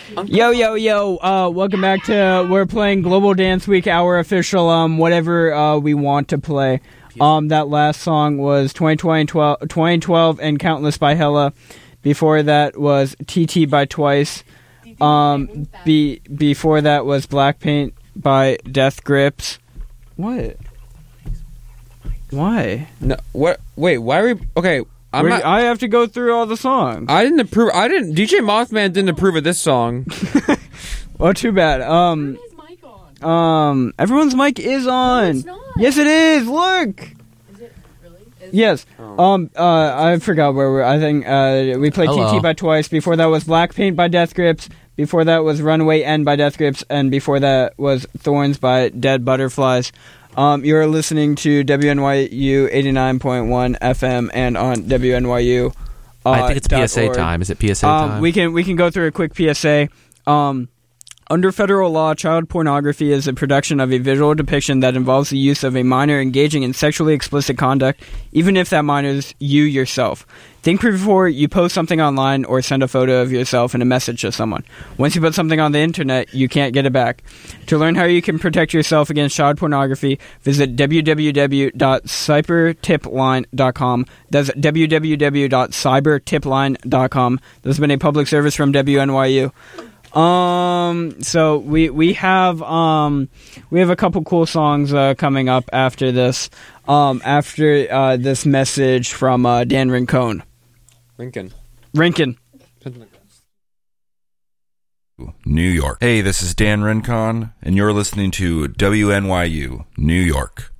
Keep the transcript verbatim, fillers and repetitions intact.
Yo, yo, yo, uh, welcome back to, we're playing Global Dance Week, our official, um, whatever, uh, we want to play. Um, that last song was twenty twelve and Countless by Hella. Before that was T T by Twice. Um, be, before that was Black Paint by Death Grips. What? Why? No, what? Wait, why are we, okay. I'm not, I have to go through all the songs. I didn't approve. I didn't. D J Mothman didn't approve of this song. Well, too bad. Um, mic on? um, everyone's mic is on. No, it's not. Yes, it is. Look. Is it really? Is Yes. Oh. Um. Uh. I forgot where we're. I think. Uh. We played Hello. T T by Twice. Before that was Black Paint by Death Grips. Before that was Runaway End by Death Grips, and before that was Thorns by Dead Butterflies. Um, you're listening to W N Y U eighty-nine point one F M and on W N Y U. Uh, I think it's P S A .org. time. Is it P S A Um, time? we can we can go through a quick P S A. Um, under federal law, child pornography is a production of a visual depiction that involves the use of a minor engaging in sexually explicit conduct, even if that minor is you yourself. Think before you post something online or send a photo of yourself in a message to someone. Once you put something on the internet, you can't get it back. To learn how you can protect yourself against child pornography, visit w w w dot cyber tip line dot com. That's w w w dot cyber tip line dot com. This has been a public service from W N Y U. Um, so we we have um we have a couple cool songs uh, coming up after this. Um, after uh, this message from uh, Dan Rincon. Lincoln. Rincon. New York. Hey, this is Dan Rincon, and you're listening to W N Y U, New York.